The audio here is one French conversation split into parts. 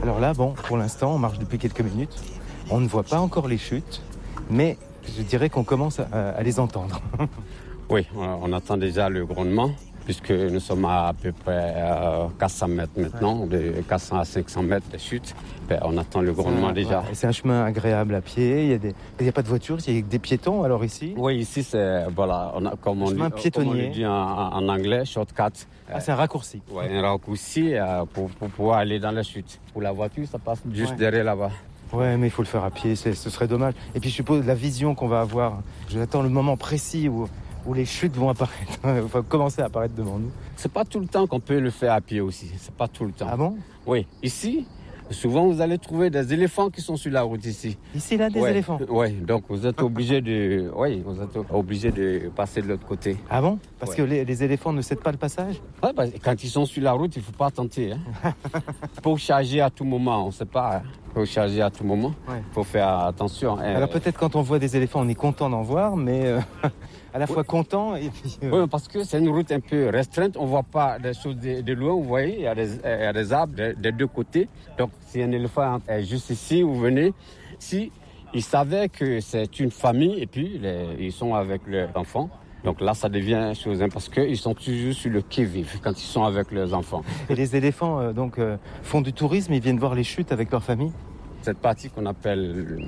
Alors là, bon, pour l'instant, on marche depuis quelques minutes. On ne voit pas encore les chutes, mais je dirais qu'on commence à les entendre. Oui, on entend déjà le grondement, puisque nous sommes à peu près 400 mètres maintenant, de 400 à 500 mètres de chute. On attend le grondement déjà. Ouais, c'est un chemin agréable à pied, il n'y a pas de voiture, il y a des piétons alors ici. Oui, ici c'est, voilà, comme on le dit en anglais, shortcut. C'est un raccourci. Oui, un raccourci pour pouvoir aller dans la chute. Pour la voiture, ça passe juste derrière là-bas. Ouais, mais il faut le faire à pied, ce serait dommage. Et puis je suppose la vision qu'on va avoir, j'attends le moment précis où les chutes vont apparaître, vont commencer à apparaître devant nous. C'est pas tout le temps qu'on peut le faire à pied aussi, c'est pas tout le temps. Ah bon? Oui, ici, souvent vous allez trouver des éléphants qui sont sur la route ici. Ici, là, des éléphants? Oui, donc vous êtes obligé de passer de l'autre côté. Ah bon? Parce que les éléphants ne cèdent pas le passage? Ouais, quand ils sont sur la route, il ne faut pas tenter. Hein. Pour charger à tout moment, on ne sait pas. Pour charger à tout moment, il faut faire attention. Alors peut-être quand on voit des éléphants, on est content d'en voir, mais à la fois content et puis... Oui, parce que c'est une route un peu restreinte, on ne voit pas des choses de loin, vous voyez, il y a des arbres des deux côtés. Donc si un éléphant est juste ici, vous venez, si ils savaient que c'est une famille et puis ils sont avec leurs enfants. Donc là, ça devient chose, parce qu'ils sont toujours sur le qui-vive quand ils sont avec leurs enfants. Et les éléphants font du tourisme, ils viennent voir les chutes avec leur famille? Cette partie qu'on appelle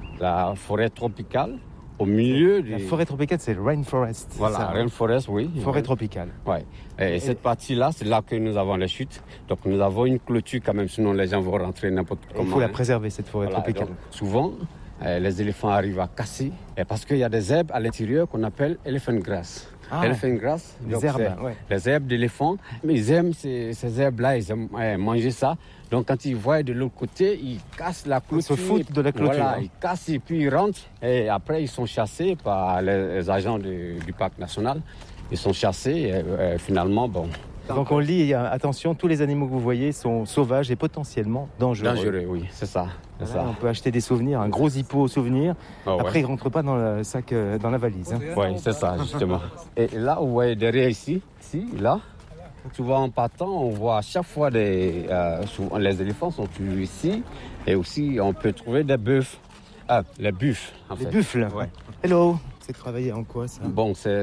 la forêt tropicale, au milieu La forêt tropicale, c'est le rainforest. Voilà, ça, rainforest, oui. Forêt tropicale. Oui. Et cette partie-là, c'est là que nous avons les chutes. Donc nous avons une clôture quand même, sinon les gens vont rentrer n'importe comment. Il faut la préserver, cette forêt tropicale. Donc, souvent, les éléphants arrivent à casser parce qu'il y a des herbes à l'intérieur qu'on appelle elephant grass. Elephant grass, les herbes, les herbes d'éléphant. Mais ils aiment ces herbes-là, ils aiment manger ça. Donc quand ils voient de l'autre côté, ils cassent la clôture. Ils se foutent de la clôture. Voilà, ils cassent et puis ils rentrent. Et après, ils sont chassés par les agents du parc national. Ils sont chassés et finalement, bon... Donc on lit, attention, tous les animaux que vous voyez sont sauvages et potentiellement dangereux. Dangereux, oui, c'est ça. Voilà, on peut acheter des souvenirs, un gros hippo souvenir. Après, il ne rentre pas dans le sac, dans la valise. Hein. Oui, c'est ça, justement. Et là, vous voyez derrière ici, là, souvent en partant, on voit à chaque fois souvent, les éléphants sont toujours ici. Et aussi, on peut trouver des bœufs. Les buffles, en fait. Les buffles. Ouais. Hello. C'est travailler en quoi, ça? Bon, c'est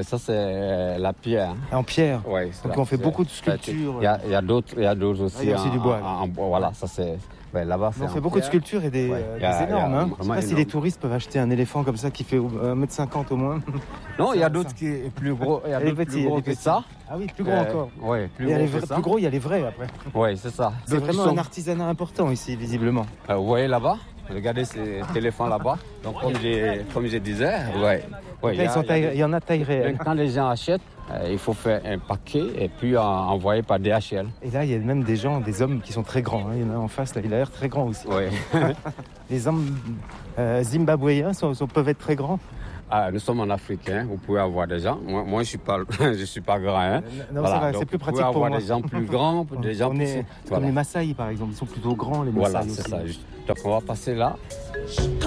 la pierre. En pierre? Oui. Donc on fait beaucoup de sculptures. Il y a d'autres aussi. Il y a aussi du bois. En bois, voilà, ça c'est... là-bas, on fait beaucoup de sculptures et des énormes. Hein. Je ne sais pas si les touristes peuvent acheter un éléphant comme ça qui fait 1,50 m au moins. Non, il y a d'autres qui sont plus gros. Il y a d'autres plus gros que ça. Ah oui, plus gros encore. Oui, plus gros que ça. Plus gros, il y a les vrais après. Oui, c'est ça. C'est vraiment un artisanat important ici, visiblement. Vous voyez là-bas? Regardez ces éléphants là-bas. Donc, comme je disais, il y en a taille réelle. Quand les gens achètent, il faut faire un paquet et puis envoyer par DHL. Et là, il y a même des hommes qui sont très grands. Hein. Il y en a en face, là, il a l'air très grand aussi. Oui. Les hommes zimbabwéens peuvent être très grands. Nous sommes en Afrique, hein. Vous pouvez avoir des gens. Moi, je suis pas grand. Hein. Non, voilà. C'est plus pratique pour moi. Vous pouvez avoir des gens plus grands, des gens plus... Comme les Maasai, par exemple. Ils sont plutôt grands, les Maasai. Voilà, c'est ça. Donc, on va passer là.